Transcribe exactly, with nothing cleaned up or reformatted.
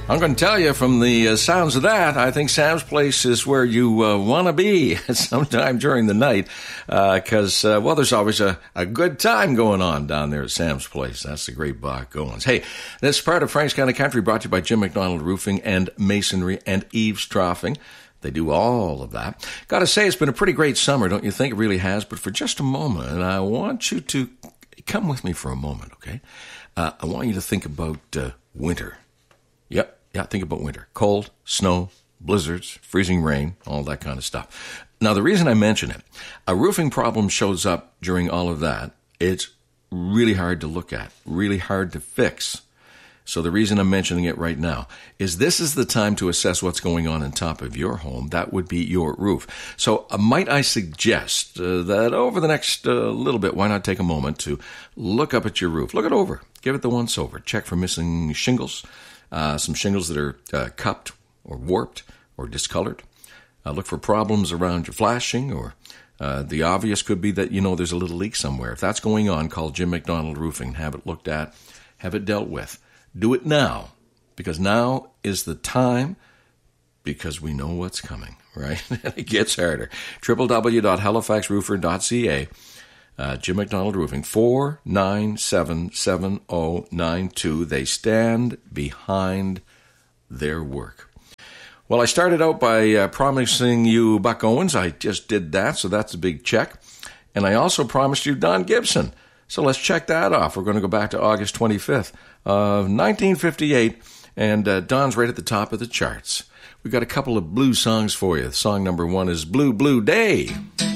I'm going to tell you from the uh, sounds of that, I think Sam's Place is where you uh, want to be sometime during the night because, uh, uh, well, there's always a, a good time going on down there at Sam's Place. That's the great Bach Goins. Hey, this part of Frank's Kind of Country brought to you by Jim McDonald Roofing and Masonry and Eavesdropping. They do all of that. Got to say, it's been a pretty great summer, don't you think? It really has. But for just a moment, I want you to come with me for a moment, okay? Uh, I want you to think about uh, winter. Yep. Yeah, think about winter. Cold, snow, blizzards, freezing rain, all that kind of stuff. Now, the reason I mention it, a roofing problem shows up during all of that. It's really hard to look at, really hard to fix. So the reason I'm mentioning it right now is this is the time to assess what's going on on top of your home. That would be your roof. So uh, might I suggest uh, that over the next uh, little bit, why not take a moment to look up at your roof? Look it over. Give it the once over. Check for missing shingles. Uh, some shingles that are uh, cupped or warped or discolored. Uh, look for problems around your flashing, or uh, the obvious could be that, you know, there's a little leak somewhere. If that's going on, call Jim McDonald Roofing. Have it looked at. Have it dealt with. Do it now, because now is the time, because we know what's coming, right? It gets harder. w w w dot halifax roofer dot c a. Uh, Jim McDonald Roofing, four nine seven seven zero nine two. They stand behind their work. Well, I started out by uh, promising you Buck Owens. I just did that, so that's a big check. And I also promised you Don Gibson. So let's check that off. We're going to go back to August twenty-fifth of nineteen fifty-eight, and uh, Don's right at the top of the charts. We've got a couple of blues songs for you. Song number one is Blue, Blue Day.